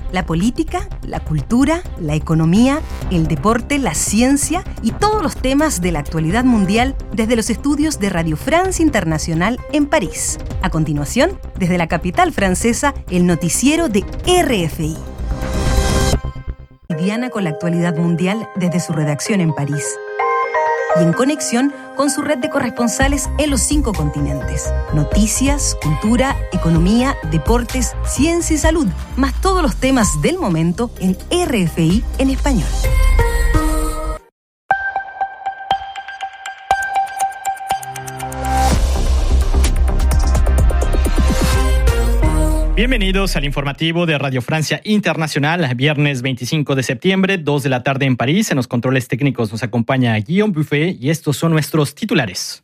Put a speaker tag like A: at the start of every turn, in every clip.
A: La política, la cultura, la economía, el deporte, la ciencia y todos los temas de la actualidad mundial desde los estudios de Radio France Internacional en París. A continuación, desde la capital francesa, el noticiero de RFI. Diana con la actualidad mundial desde su redacción en París. Y en conexión con su red de corresponsales en los 5 continentes. Noticias, cultura, economía, deportes, ciencia y salud, más todos los temas del momento en RFI en español.
B: Bienvenidos al informativo de Radio Francia Internacional, viernes 25 de septiembre, 2 de la tarde en París. En los controles técnicos nos acompaña Guillaume Buffet y estos son nuestros titulares.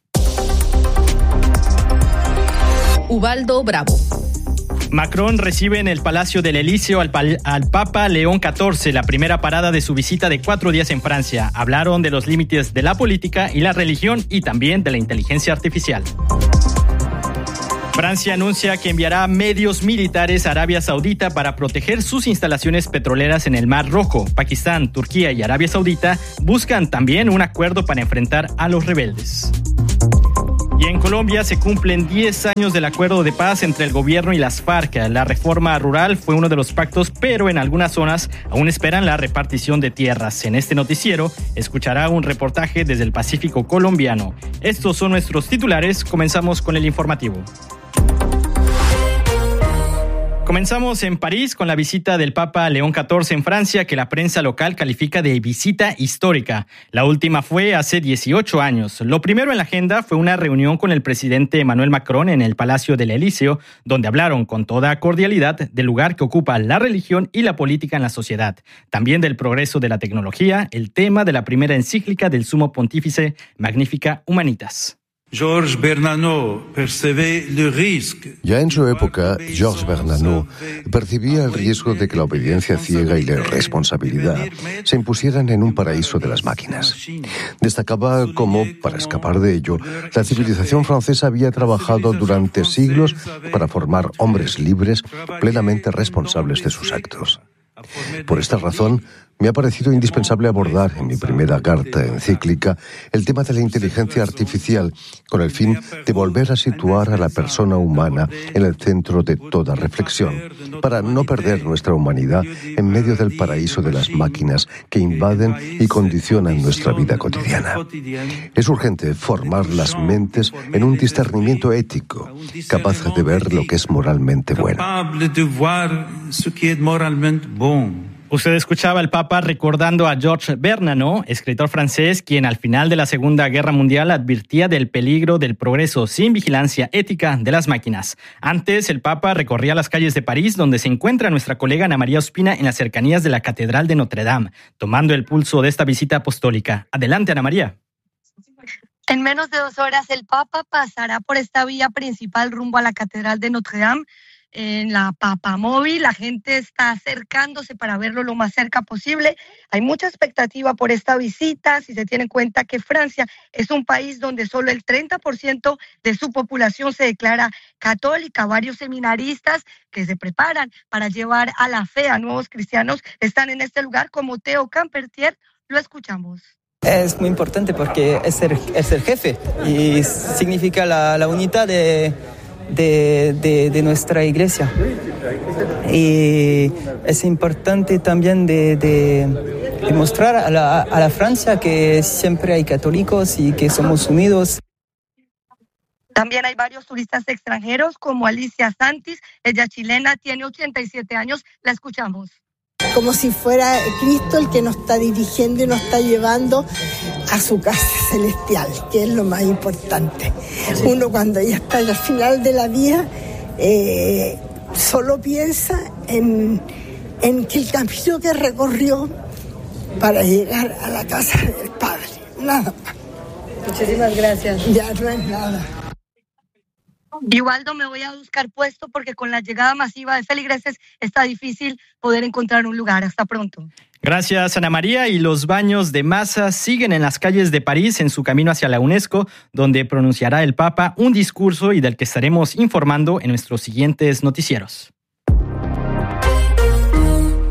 C: Ubaldo Bravo.
B: Macron recibe en el Palacio del Elíseo al Papa León XIV, la primera parada de su visita de 4 días en Francia. Hablaron de los límites de la política y la religión y también de la inteligencia artificial. Francia anuncia que enviará medios militares a Arabia Saudita para proteger sus instalaciones petroleras en el Mar Rojo. Pakistán, Turquía y Arabia Saudita buscan también un acuerdo para enfrentar a los rebeldes. Y en Colombia se cumplen 10 años del acuerdo de paz entre el gobierno y las FARC. La reforma rural fue uno de los pactos, pero en algunas zonas aún esperan la repartición de tierras. En este noticiero escuchará un reportaje desde el Pacífico colombiano. Estos son nuestros titulares. Comenzamos con el informativo. Comenzamos en París con la visita del Papa León XIV en Francia, que la prensa local califica de visita histórica. La última fue hace 18 años. Lo primero en la agenda fue una reunión con el presidente Emmanuel Macron en el Palacio del Elíseo, donde hablaron con toda cordialidad del lugar que ocupa la religión y la política en la sociedad. También del progreso de la tecnología, el tema de la primera encíclica del Sumo Pontífice Magnificat Humanitas.
D: Georges Bernanos percibía el riesgo.
E: Ya en su época, Georges Bernanos percibía el riesgo de que la obediencia ciega y la irresponsabilidad se impusieran en un paraíso de las máquinas. Destacaba cómo, para escapar de ello, la civilización francesa había trabajado durante siglos para formar hombres libres, plenamente responsables de sus actos. Por esta razón, me ha parecido indispensable abordar en mi primera carta encíclica el tema de la inteligencia artificial con el fin de volver a situar a la persona humana en el centro de toda reflexión, para no perder nuestra humanidad en medio del paraíso de las máquinas que invaden y condicionan nuestra vida cotidiana. Es urgente formar las mentes en un discernimiento ético, capaz de ver lo que es moralmente bueno.
B: Usted escuchaba al Papa recordando a Georges Bernanos, escritor francés, quien al final de la Segunda Guerra Mundial advertía del peligro del progreso sin vigilancia ética de las máquinas. Antes, el Papa recorría las calles de París, donde se encuentra nuestra colega Ana María Ospina en las cercanías de la Catedral de Notre Dame, tomando el pulso de esta visita apostólica. Adelante, Ana María.
F: En menos de 2 horas, el Papa pasará por esta vía principal rumbo a la Catedral de Notre Dame. En la Papamóvil, la gente está acercándose para verlo lo más cerca posible. Hay mucha expectativa por esta visita, si se tiene en cuenta que Francia es un país donde solo el 30% de su población se declara católica. Varios seminaristas que se preparan para llevar a la fe a nuevos cristianos están en este lugar, como Theo Campertier. Lo escuchamos.
G: Es muy importante porque es el jefe y significa la unidad de nuestra iglesia, y es importante también de mostrar a la Francia que siempre hay católicos y que somos unidos.
F: También hay varios turistas extranjeros como Alicia Santis, ella chilena, tiene 87 años, la escuchamos.
H: Como si fuera Cristo el que nos está dirigiendo y nos está llevando a su casa celestial, que es lo más importante. Uno cuando ya está al final de la vida, solo piensa en que el camino que recorrió para llegar a la casa del Padre, nada más.
F: Muchísimas gracias.
H: Ya no es nada.
F: Ubaldo, me voy a buscar puesto porque con la llegada masiva de feligreses está difícil poder encontrar un lugar. Hasta pronto.
B: Gracias, Ana María. Y los baños de masa siguen en las calles de París en su camino hacia la UNESCO, donde pronunciará el Papa un discurso y del que estaremos informando en nuestros siguientes noticieros.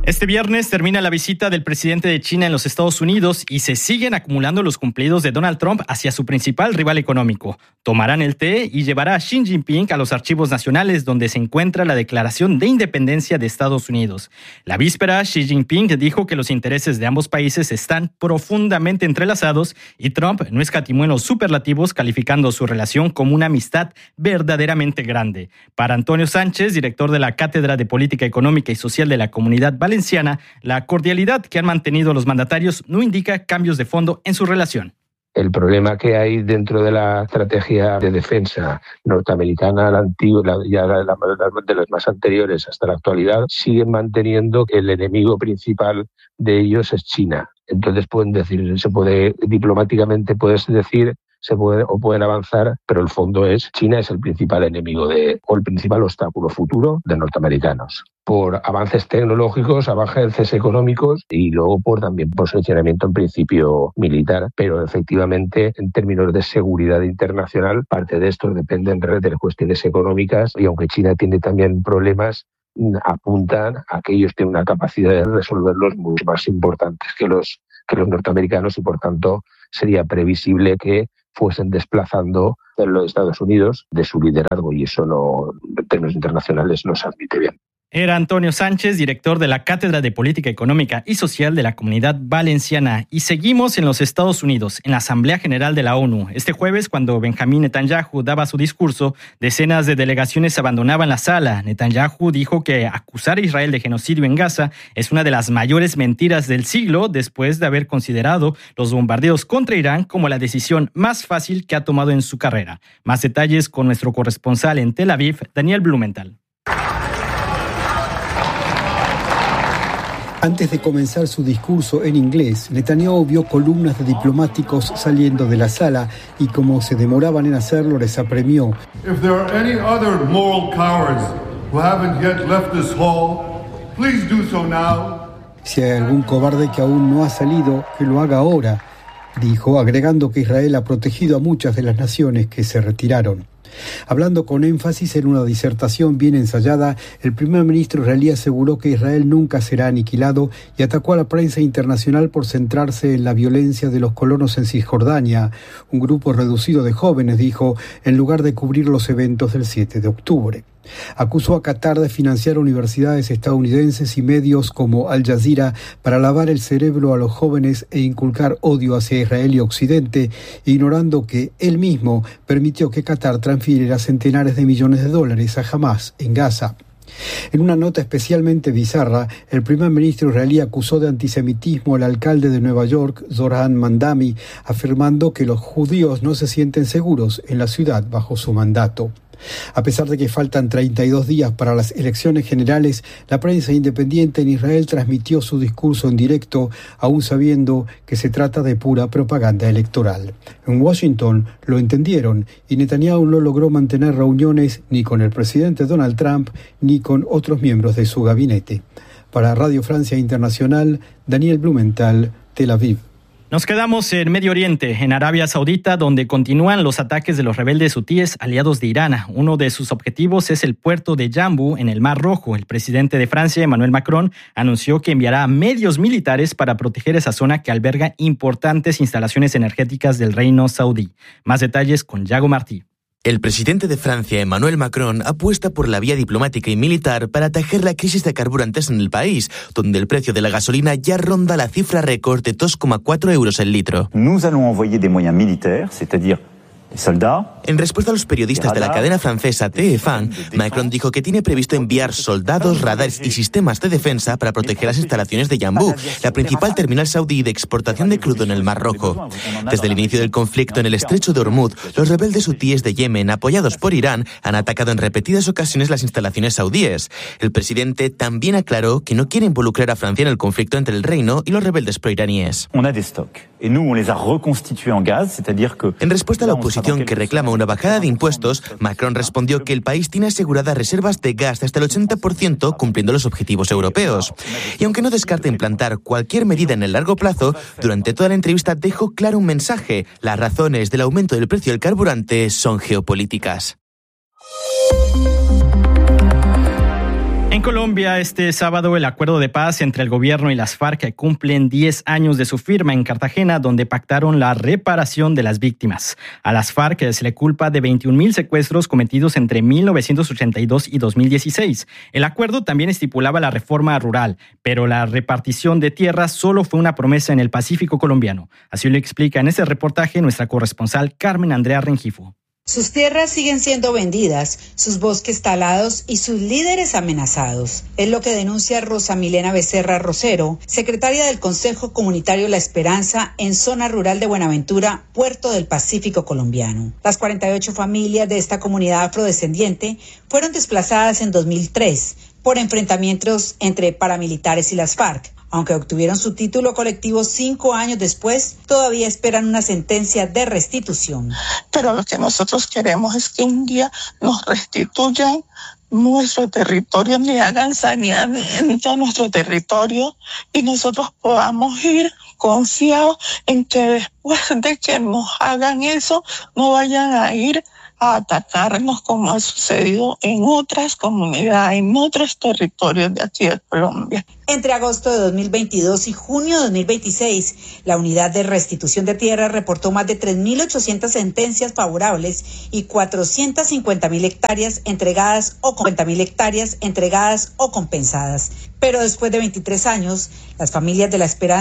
B: Este viernes termina la visita del presidente de China en los Estados Unidos y se siguen acumulando los cumplidos de Donald Trump hacia su principal rival económico. Tomarán el té y llevará a Xi Jinping a los archivos nacionales donde se encuentra la Declaración de Independencia de Estados Unidos. La víspera, Xi Jinping dijo que los intereses de ambos países están profundamente entrelazados y Trump no escatimó en los superlativos calificando su relación como una amistad verdaderamente grande. Para Antonio Sánchez, director de la Cátedra de Política Económica y Social de la Comunidad Valenciana, la cordialidad que han mantenido los mandatarios no indica cambios de fondo en su relación.
I: El problema que hay dentro de la estrategia de defensa norteamericana, la antigua, de las más anteriores hasta la actualidad, siguen manteniendo que el enemigo principal de ellos es China. Entonces pueden decir, diplomáticamente puedes decir, pueden avanzar, pero el fondo es China es el principal enemigo o el principal obstáculo futuro de norteamericanos. Por avances tecnológicos, avances económicos y luego también por posicionamiento en principio militar. Pero efectivamente, en términos de seguridad internacional, parte de esto depende de las cuestiones económicas y aunque China tiene también problemas, apuntan a que ellos tienen una capacidad de resolverlos mucho más importantes que los norteamericanos y por tanto sería previsible que fuesen desplazando a los Estados Unidos de su liderazgo y eso no, en términos internacionales no se admite bien.
B: Era Antonio Sánchez, director de la Cátedra de Política Económica y Social de la Comunidad Valenciana. Y seguimos en los Estados Unidos, en la Asamblea General de la ONU. Este jueves, cuando Benjamín Netanyahu daba su discurso, decenas de delegaciones abandonaban la sala. Netanyahu dijo que acusar a Israel de genocidio en Gaza es una de las mayores mentiras del siglo, después de haber considerado los bombardeos contra Irán como la decisión más fácil que ha tomado en su carrera. Más detalles con nuestro corresponsal en Tel Aviv, Daniel Blumenthal.
J: Antes de comenzar su discurso en inglés, Netanyahu vio columnas de diplomáticos saliendo de la sala y como se demoraban en hacerlo, les apremió.
K: If there are any other moral cowards who haven't yet left this hall, please do so now.
J: Si hay algún cobarde que aún no ha salido, que lo haga ahora, dijo, agregando que Israel ha protegido a muchas de las naciones que se retiraron. Hablando con énfasis en una disertación bien ensayada, el primer ministro israelí aseguró que Israel nunca será aniquilado y atacó a la prensa internacional por centrarse en la violencia de los colonos en Cisjordania, un grupo reducido de jóvenes, dijo, en lugar de cubrir los eventos del 7 de octubre. Acusó a Qatar de financiar universidades estadounidenses y medios como Al Jazeera para lavar el cerebro a los jóvenes e inculcar odio hacia Israel y Occidente, ignorando que él mismo permitió que Qatar transfiriera centenares de millones de dólares a Hamás en Gaza. En una nota especialmente bizarra, el primer ministro israelí acusó de antisemitismo al alcalde de Nueva York, Zohran Mamdani, afirmando que los judíos no se sienten seguros en la ciudad bajo su mandato. A pesar de que faltan 32 días para las elecciones generales, la prensa independiente en Israel transmitió su discurso en directo, aún sabiendo que se trata de pura propaganda electoral. En Washington lo entendieron y Netanyahu no logró mantener reuniones ni con el presidente Donald Trump ni con otros miembros de su gabinete. Para Radio Francia Internacional, Daniel Blumenthal, Tel Aviv.
B: Nos quedamos en Medio Oriente, en Arabia Saudita, donde continúan los ataques de los rebeldes hutíes aliados de Irán. Uno de sus objetivos es el puerto de Yanbu, en el Mar Rojo. El presidente de Francia, Emmanuel Macron, anunció que enviará medios militares para proteger esa zona que alberga importantes instalaciones energéticas del reino saudí. Más detalles con Yago Martí.
L: El presidente de Francia, Emmanuel Macron, apuesta por la vía diplomática y militar para atajar la crisis de carburantes en el país, donde el precio de la gasolina ya ronda la cifra récord de 2,4 euros el litro.
M: Nous allons envoyer des moyens militaires, c'est-à-dire
L: En respuesta a los periodistas de la cadena francesa TF1, Macron dijo que tiene previsto enviar soldados, radares y sistemas de defensa para proteger las instalaciones de Yanbu, la principal terminal saudí de exportación de crudo en el Mar Rojo. Desde el inicio del conflicto en el estrecho de Hormuz, los rebeldes hutíes de Yemen, apoyados por Irán, han atacado en repetidas ocasiones las instalaciones saudíes. El presidente también aclaró que no quiere involucrar a Francia en el conflicto entre el reino y los rebeldes proiraníes. En respuesta a la oposición que reclama una bajada de impuestos, Macron respondió que el país tiene aseguradas reservas de gas hasta el 80%, cumpliendo los objetivos europeos. Y aunque no descarta implantar cualquier medida en el largo plazo, durante toda la entrevista dejó claro un mensaje: las razones del aumento del precio del carburante son geopolíticas.
B: En Colombia, este sábado, el acuerdo de paz entre el gobierno y las FARC cumplen 10 años de su firma en Cartagena, donde pactaron la reparación de las víctimas. A las FARC se le culpa de 21.000 secuestros cometidos entre 1982 y 2016. El acuerdo también estipulaba la reforma rural, pero la repartición de tierras solo fue una promesa en el Pacífico colombiano. Así lo explica en este reportaje nuestra corresponsal Carmen Andrea Rengifo.
N: Sus tierras siguen siendo vendidas, sus bosques talados y sus líderes amenazados. Es lo que denuncia Rosa Milena Becerra Rosero, secretaria del Consejo Comunitario La Esperanza en zona rural de Buenaventura, Puerto del Pacífico colombiano. Las 48 familias de esta comunidad afrodescendiente fueron desplazadas en 2003 por enfrentamientos entre paramilitares y las FARC. Aunque obtuvieron su título colectivo 5 años después, todavía esperan una sentencia de restitución.
O: Pero lo que nosotros queremos es que un día nos restituyan nuestro territorio, ni hagan saneamiento a nuestro territorio y nosotros podamos ir confiados en que después de que nos hagan eso, no vayan a ir a atacarnos como ha sucedido en otras comunidades, en otros territorios de aquí de Colombia.
N: Entre agosto de 2022 y junio de 2026, la Unidad de Restitución de Tierra reportó más de 3.800 sentencias favorables y 450.000 hectáreas entregadas o 50.000 hectáreas entregadas o compensadas. Pero después de 23 años, las familias de La Esperanza